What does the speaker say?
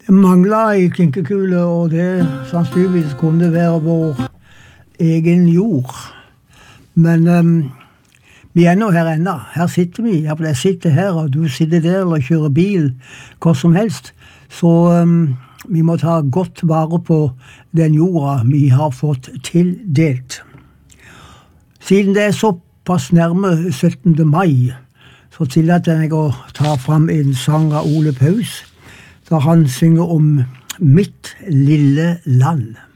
manglet i klinkekule, og det sannsynligvis kunne være vår egen jord. Men vi nå her enda. Her sitter vi. Jeg sitter her, og du sitter der eller kjører bil, hva som helst. Så vi må ta godt vare på den jorda vi har fått tildelt. Siden det såpass nærme 17. mai, så tillater jeg å ta fram en sang av Ole Paus, da han synger om mitt lille land.